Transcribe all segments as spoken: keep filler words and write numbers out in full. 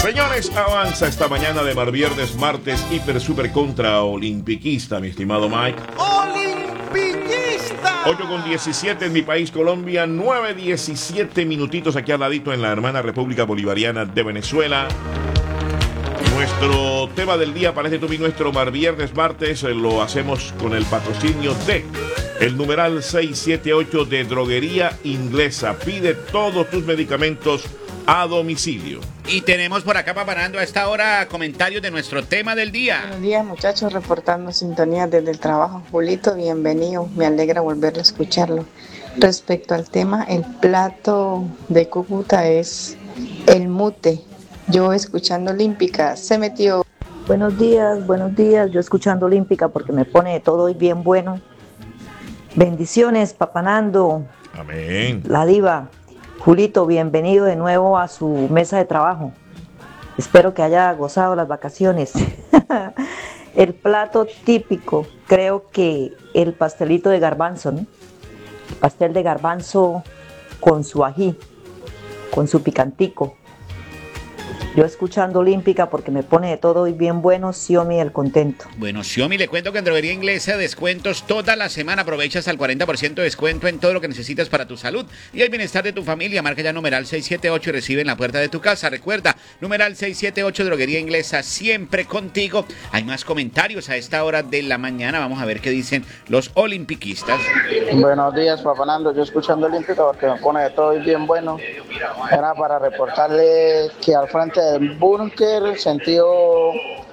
Señores, avanza esta mañana de mar viernes, martes, hiper, super contra olimpiquista, mi estimado Mike. ¡Olimpiquista! ocho con diecisiete en mi país, Colombia, nueve diecisiete minutitos aquí al ladito en la hermana República Bolivariana de Venezuela. Nuestro tema del día, parece tú, nuestro mar viernes, martes, eh, lo hacemos con el patrocinio de el numeral seiscientos setenta y ocho de Droguería Inglesa. Pide todos tus medicamentos a domicilio. Y tenemos por acá paparando a esta hora comentarios de nuestro tema del día. Buenos días, muchachos, reportando sintonía desde el trabajo. Julito, bienvenido, me alegra volverlo a escucharlo. Respecto al tema, el plato de Cúcuta es el mute. Yo escuchando Olímpica, se metió. Buenos días, buenos días, yo escuchando Olímpica porque me pone de todo y bien bueno. Bendiciones, papanando. Amén. La diva. Julito, bienvenido de nuevo a su mesa de trabajo. Espero que haya gozado las vacaciones. El plato típico, creo que el pastelito de garbanzo, ¿no? Pastel de garbanzo con su ají, con su picantico. Yo escuchando Olímpica porque me pone de todo y bien bueno, Xiaomi el contento. Bueno, Xiaomi, le cuento que en Droguería Inglesa descuentos toda la semana. Aprovechas hasta el cuarenta por ciento de descuento en todo lo que necesitas para tu salud y el bienestar de tu familia. Marca ya numeral seiscientos setenta y ocho y recibe en la puerta de tu casa. Recuerda, numeral seiscientos setenta y ocho, Droguería Inglesa, siempre contigo. Hay más comentarios a esta hora de la mañana. Vamos a ver qué dicen los olimpiquistas. Buenos días, papanando. Yo escuchando Olímpica porque me pone de todo y bien bueno. Era para reportarle que al frente del búnker, sentido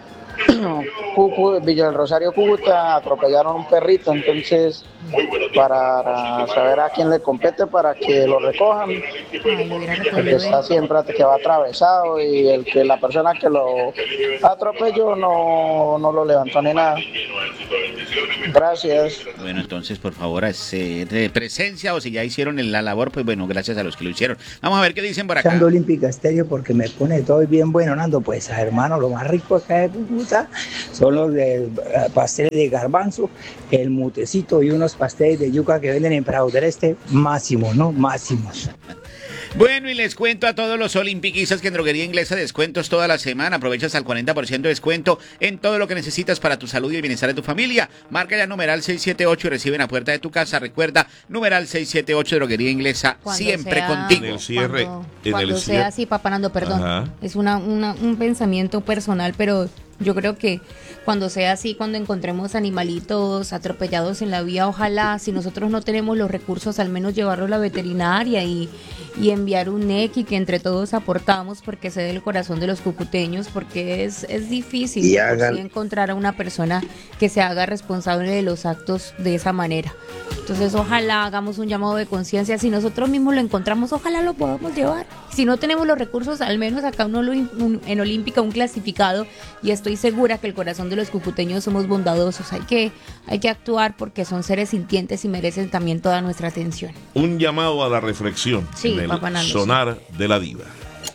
Villa del Rosario, Cúcuta, atropellaron un perrito, entonces para saber a quién le compete para que lo recojan. El que está siempre que va atravesado y el que la persona que lo atropelló no, no lo levantó ni nada. Gracias. Bueno, entonces por favor hacer presencia, o si ya hicieron la labor, pues bueno, gracias a los que lo hicieron. Vamos a ver qué dicen por acá. Escuchando Olímpica Estéreo porque me pone todo bien bueno, Nando. Pues hermano, lo más rico acá de Cúcuta son los de pasteles de garbanzo, el mutecito y unos pasteles de yuca que venden en Prado del Este, máximos, ¿no? Máximos. Bueno, y les cuento a todos los olimpiquistas que en Droguería Inglesa descuentos toda la semana. Aprovechas al cuarenta por ciento de descuento en todo lo que necesitas para tu salud y el bienestar de tu familia. Marca ya numeral seiscientos setenta y ocho y recibe en la puerta de tu casa. Recuerda, numeral seiscientos setenta y ocho, Droguería Inglesa, cuando siempre sea, contigo. En el cierre. Cuando, en cuando el sea cierre. así, papanando, perdón. Ajá. Es una, una, un pensamiento personal, pero yo creo que cuando sea así, cuando encontremos animalitos atropellados en la vía, ojalá, si nosotros no tenemos los recursos, al menos llevarlos a la veterinaria y, y enviar un N E C y que entre todos aportamos porque se dé el corazón de los cucuteños, porque es, es difícil Y por hagan- sí encontrar a una persona que se haga responsable de los actos de esa manera. Entonces, ojalá hagamos un llamado de conciencia. Si nosotros mismos lo encontramos, ojalá lo podamos llevar. Si no tenemos los recursos, al menos acá uno lo- un- en Olímpica un clasificado, y estoy segura que el corazón de los cucuteños somos bondadosos. Hay que, hay que actuar porque son seres sintientes y merecen también toda nuestra atención. Un llamado a la reflexión Sí, en el Papá Nando, sonar de la diva.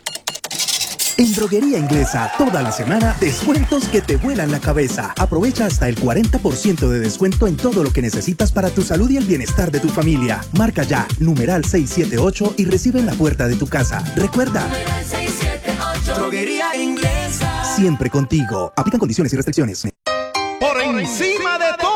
En Droguería Inglesa, toda la semana, descuentos que te vuelan la cabeza. Aprovecha hasta el cuarenta por ciento de descuento en todo lo que necesitas para tu salud y el bienestar de tu familia. Marca ya, numeral seiscientos setenta y ocho y recibe en la puerta de tu casa. Recuerda, Droguería Inglesa. siempre contigo. Aplican condiciones y restricciones. Por encima de todo.